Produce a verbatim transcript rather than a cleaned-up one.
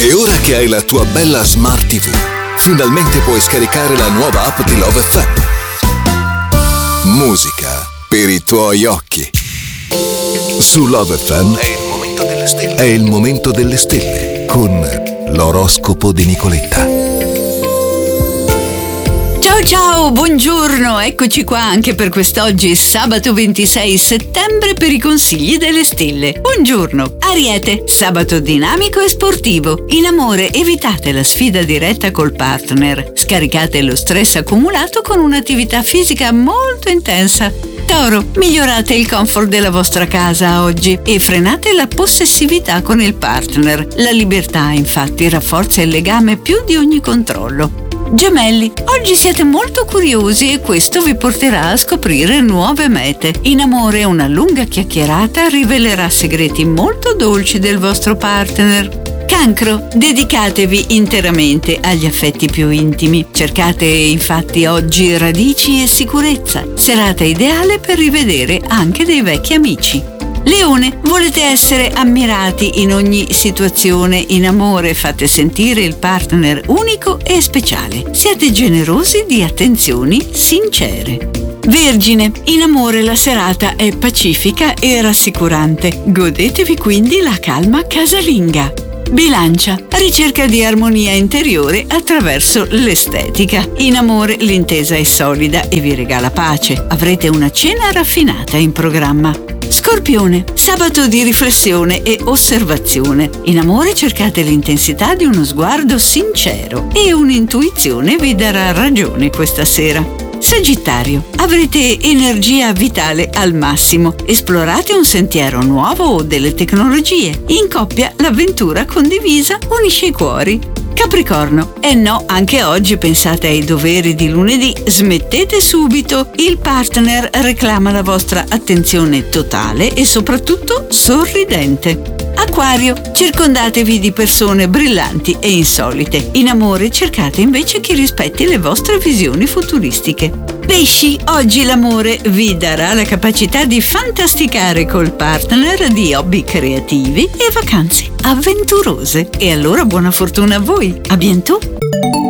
E ora che hai la tua bella Smart ti vu, finalmente puoi scaricare la nuova app di Love effe emme. Musica per i tuoi occhi. Su Love effe emme è il momento delle stelle. È il momento delle stelle con l'oroscopo di Nicoletta. Ciao ciao, buongiorno, eccoci qua anche per quest'oggi, sabato ventisei settembre, per i consigli delle stelle. Buongiorno, Ariete, sabato dinamico e sportivo. In amore evitate la sfida diretta col partner. Scaricate lo stress accumulato con un'attività fisica molto intensa. Toro, migliorate il comfort della vostra casa oggi e frenate la possessività con il partner. La libertà, infatti, rafforza il legame più di ogni controllo. Gemelli, oggi siete molto curiosi e questo vi porterà a scoprire nuove mete. In amore una lunga chiacchierata rivelerà segreti molto dolci del vostro partner. Cancro, dedicatevi interamente agli affetti più intimi. Cercate infatti oggi radici e sicurezza. Serata ideale per rivedere anche dei vecchi amici. Leone, volete essere ammirati in ogni situazione. In amore fate sentire il partner unico e speciale. Siete generosi di attenzioni sincere. Vergine, in amore la serata è pacifica e rassicurante. Godetevi quindi la calma casalinga. Bilancia, ricerca di armonia interiore attraverso l'estetica. In amore l'intesa è solida e vi regala pace. Avrete una cena raffinata in programma. Scorpione, sabato di riflessione e osservazione. In amore cercate l'intensità di uno sguardo sincero e un'intuizione vi darà ragione questa sera. Sagittario, avrete energia vitale al massimo. Esplorate un sentiero nuovo o delle tecnologie. In coppia l'avventura condivisa unisce i cuori. Capricorno, eh no, anche oggi pensate ai doveri di lunedì, smettete subito. Il partner reclama la vostra attenzione totale e soprattutto sorridente. Acquario, circondatevi di persone brillanti e insolite. In amore cercate invece chi rispetti le vostre visioni futuristiche. Pesci, oggi l'amore vi darà la capacità di fantasticare col partner di hobby creativi e vacanze avventurose. E allora buona fortuna a voi, a bientôt!